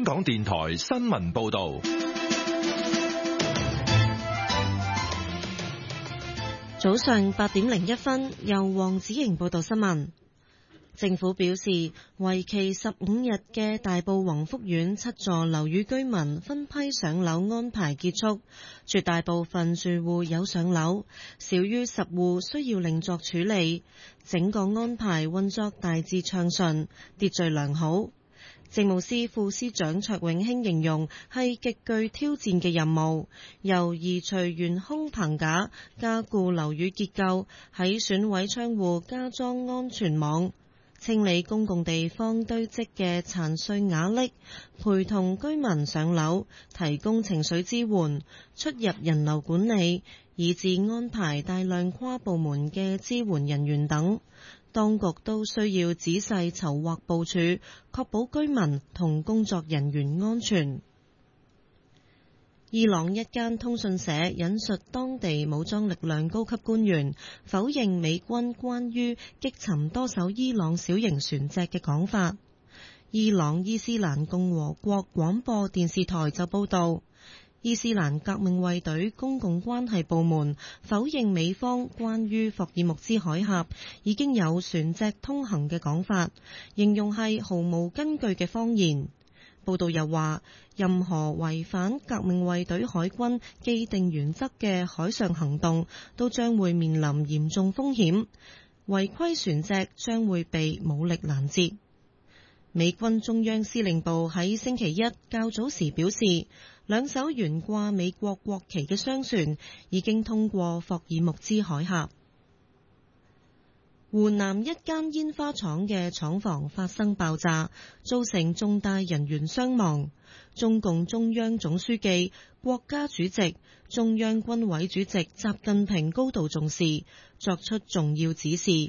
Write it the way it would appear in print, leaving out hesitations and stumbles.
香港電台新聞報道。 早上8:01，由黃子瑩報道新聞。政府表示，為期15日嘅大埔宏福苑7座樓宇居民分批上樓安排結束，絕大部分住戶有上樓，少於10戶需要另作處理。整個安排運作大致暢順，秩序良好。政務司副司長卓永興形容係極具挑戰嘅任務，由移除懸空棚架、加固樓宇結構，喺損毀窗戶加裝安全網，清理公共地方堆積嘅殘碎瓦礫，陪同居民上樓，提供情緒支援，出入人流管理，以至安排大量跨部門嘅支援人員等。當局都需要仔細籌劃部署，確保居民同工作人員安全。伊朗一間通訊社引述當地武裝力量高級官員否認美軍關於擊沉多艘伊朗小型船隻嘅講法。伊朗伊斯蘭共和國廣播電視台就報道，伊斯蘭革命衛隊公共關係部門否認美方關於霍爾木茲海峽已經有船隻通行嘅講法，形容係毫無根據嘅謊言。報道又話，任何違反革命衛隊海軍既定原則嘅海上行動都將會面臨嚴重風險，違規船隻將會被武力攔截。美軍中央司令部喺星期一較早時表示，2艘懸掛美國國旗嘅商船已經通過霍爾木茲海峽。湖南一間煙花廠嘅廠房發生爆炸，造成重大人員傷亡。中共中央總書記、國家主席、中央軍委主席習近平高度重視，作出重要指示，